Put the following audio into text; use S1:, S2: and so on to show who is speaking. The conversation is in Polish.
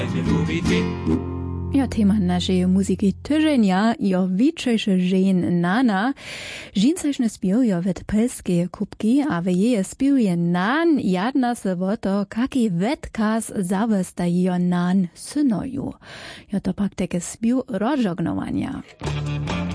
S1: Ja, tema naszej muzyki tyżenia jo wiczejsze żen nana. Żincaśne spiewują wet polskie kubki, a w jej spiewuje nan jadna se o to, kaki wetkaz zawestają nan synoju. Ja to pak takie spiew rozżegnowania.